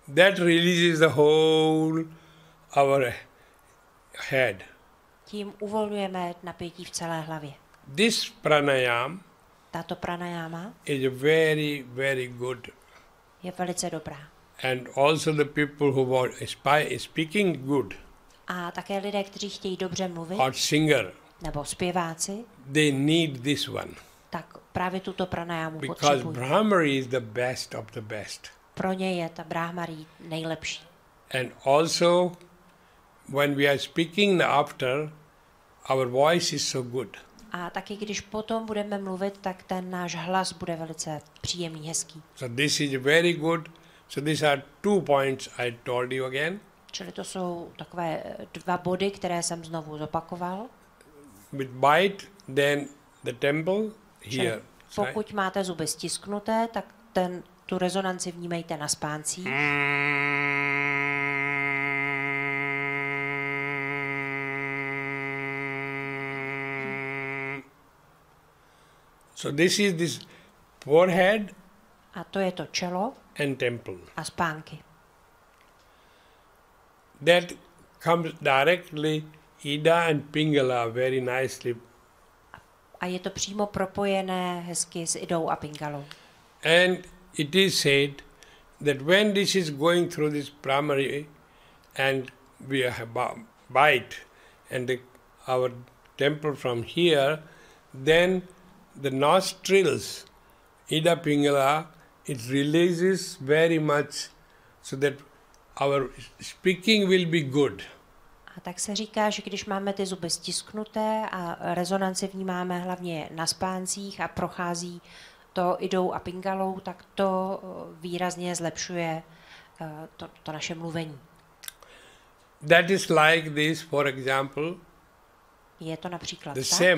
that releases the whole our head. Tím uvolňujeme napětí v celé hlavě. This pranayam Tato pranayama is very, very good. je velice dobrá. And also the people who are speaking good A také lidé, kteří chtějí dobře mluvit, or singer, nebo zpěváci, they need this one. tak právě tuto pranayamu Because potřebují. Brahmari is the best of the best. Pro ně je ta Brahmarí nejlepší. And also, when we are speaking after, our voice is so good. A taky když potom budeme mluvit, tak ten náš hlas bude velice příjemný, hezký. So this is very good. So these are 2 points I told you again. Čili to jsou takové 2 body, které jsem znovu zopakoval. With bite, then the temple Čili here. pokud máte zuby stisknuté, tak tu rezonanci vnímejte na spáncích. So this is this forehead A to je to čelo and temple. a spánky. That comes directly, Ida and Pingala very nicely. A je to přímo propojené hezky s Idou a Pingalou. And it is said that when this is going through this primary and we have bite and our temple from here, then the nostrils, Ida Pingala, it releases very much so that our speaking will be good. A tak se říká, že když máme ty zuby stisknuté a rezonanci vnímáme hlavně na spáncích a prochází to Idou a Pingalou, tak to výrazně zlepšuje to naše mluvení. That is like this, for example, Je to například the tak, same.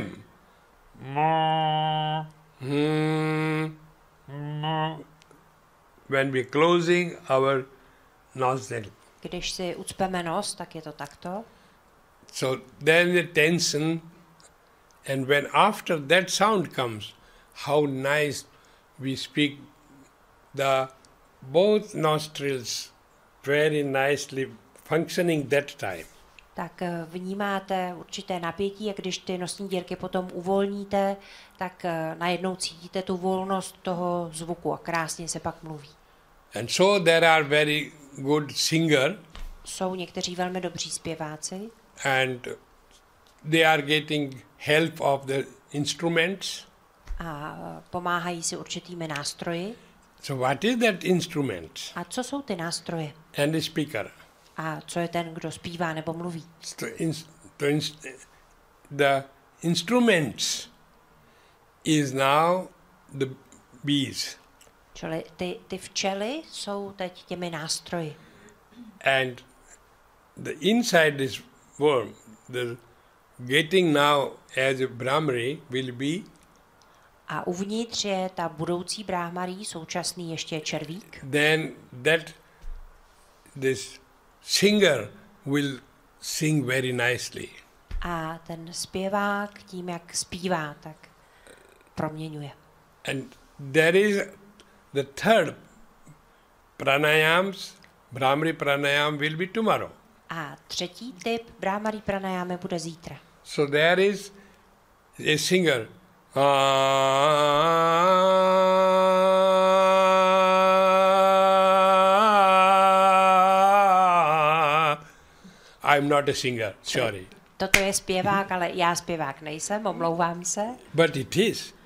When we are closing our nostril. když si ucpeme nos, tak je to takto. So then the tension, and when after that sound comes, how nice we speak, the both nostrils very nicely functioning that time. Tak vnímáte určité napětí a když ty nosní dírky potom uvolníte, tak najednou cítíte tu volnost toho zvuku a krásně se pak mluví. And so there are very good singer Jsou někteří velmi dobří zpěváci and they are getting help of the instruments. a pomáhají si určitými nástroji. So what is that instrument? A co jsou ty nástroje? And the speaker. A co je ten, kdo zpívá nebo mluví? The instruments is now the bees. Čili ty včely jsou teď těmi nástroji. And the inside this worm, the getting now as a Brahmari will be. A uvnitř je ta budoucí Brahmarí, současný ještě červík. Then this singer will sing very nicely. A ten zpěvák tím, jak zpívá, tak proměňuje. And there is the third pranayams, Brahmari pranayam will be tomorrow. A třetí typ Brahmarí pranajámy bude zítra. So there is a singer. I'm not a singer, sorry. Toto je zpěvák, ale já zpěvák nejsem, omlouvám se. But it is.